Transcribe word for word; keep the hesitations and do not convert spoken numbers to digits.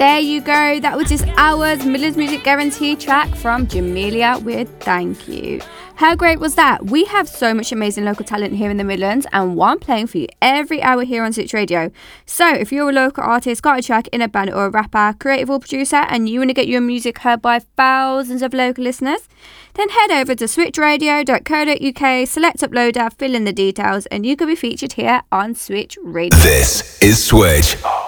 There you go. That was just Hours Miller's Music Guarantee track from Jamelia with Thank You. How great was that? We have so much amazing local talent here in the Midlands, and one playing for you every hour here on Switch Radio. So if you're a local artist, got a track in a band or a rapper, creative or producer, and you want to get your music heard by thousands of local listeners, then head over to switch radio dot co dot uk, select uploader, fill in the details, and you could be featured here on Switch Radio. This is Switch.